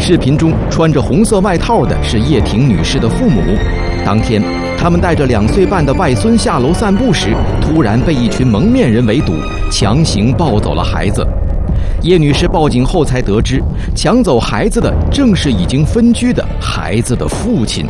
视频中穿着红色外套的是叶婷女士的父母。当天，他们带着2岁半的外孙下楼散步时，突然被一群蒙面人围堵，强行抱走了孩子。叶女士报警后才得知，抢走孩子的正是已经分居的孩子的父亲。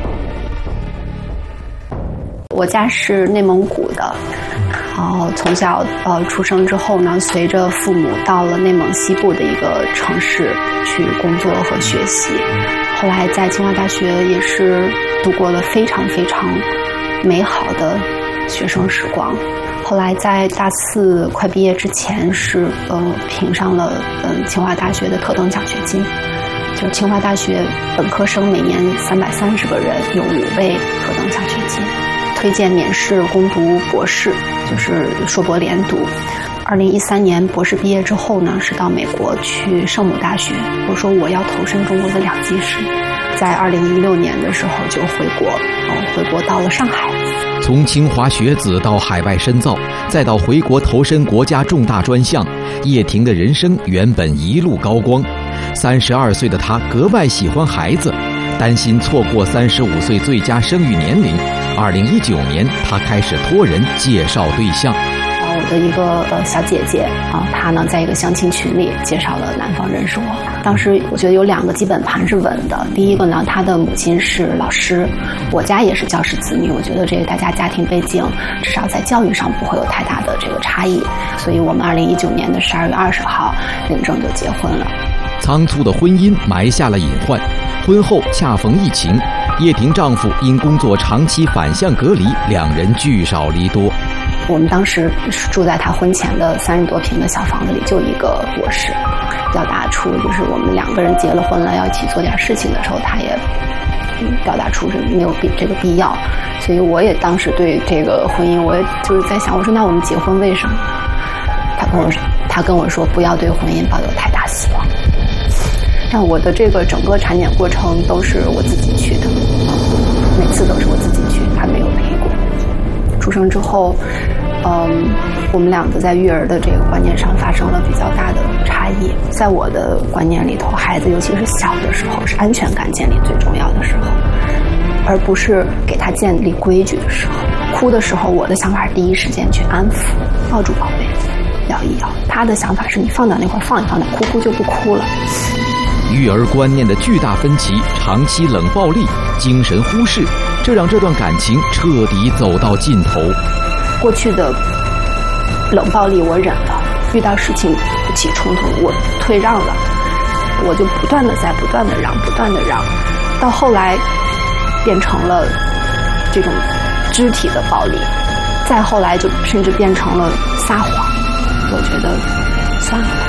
我家是内蒙古的，然后从小出生之后呢，随着父母到了内蒙西部的一个城市去工作和学习，后来在清华大学也是度过了非常非常美好的学生时光。后来在大4快毕业之前是评上了清华大学的特等奖学金，就清华大学本科生每年330个人有5位特等奖学金，推荐免试攻读博士，就是硕博连读。2013年博士毕业之后呢，是到美国去圣母大学，我说我要投身中国的2级师，在2016年的时候就回国到了上海。 从清华学子到海外深造，再到回国投身国家重大专项，叶婷的人生原本一路高光。32岁的她格外喜欢孩子，担心错过35岁最佳生育年龄。2019年，她开始托人介绍对象。 我的一个小姐姐她呢在一个相亲群里介绍了男方认识我。当时我觉得有2个基本盘是稳的。第一个呢，她的母亲是老师，我家也是教师子女，我觉得这个大家家庭背景至少在教育上不会有太大的这个差异，所以我们2019年的12月20号领证就结婚了。 仓促的婚姻埋下了隐患，婚后恰逢疫情，叶婷丈夫因工作长期反向隔离，2人聚少离多。 我们当时住在他婚前的30多平的小房子里，就一个卧室，表达出就是我们2个人结了婚了要一起做点事情的时候，他也表达出是没有这个必要。所以我也当时对这个婚姻，我也就是在想，我说那我们结婚为什么？他跟我说不要对婚姻抱有太大希望。那我的这个整个产检过程都是我自己去的，每次都是我自己去，他没有陪过。出生之后，我们2个在育儿的这个观念上发生了比较大的差异。在我的观念里头，孩子尤其是小的时候是安全感建立最重要的时候，而不是给他建立规矩的时候。哭的时候，我的想法是第一时间去安抚，抱住宝贝，摇一摇。他的想法是你放到那块放一放，哭哭就不哭了。 育儿观念的巨大分歧，长期冷暴力，精神忽视，这让这段感情彻底走到尽头。 过去的冷暴力我忍了，遇到事情不起冲突我退让了，我就不断的让，到后来变成了这种肢体的暴力，再后来就甚至变成了撒谎。我觉得算了吧。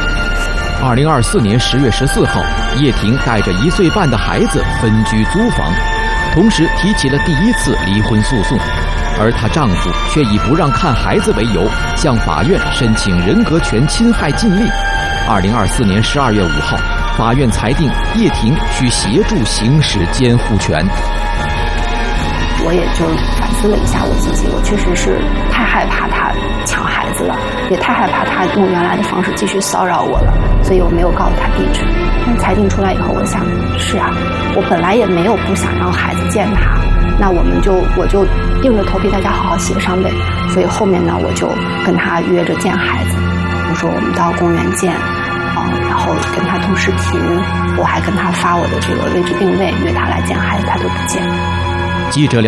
2024年10月14号，叶婷带着1岁半的孩子分居租房，同时提起了第1次离婚诉讼，而她丈夫却以不让看孩子为由，向法院申请人格权侵害禁令。2024年12月5号，法院裁定叶婷需协助行使监护权。 我也就反思了一下我自己，我确实是太害怕他抢孩子了，也太害怕他用原来的方式继续骚扰我了，所以我没有告诉他地址。但裁定出来以后，我想是啊，我本来也没有不想让孩子见他，那我就硬着头皮大家好好协商呗。所以后面呢，我就跟他约着见孩子，我说我们到公园见，然后跟他通视频，我还跟他发我的这个位置定位，约他来见孩子，他都不见。 记者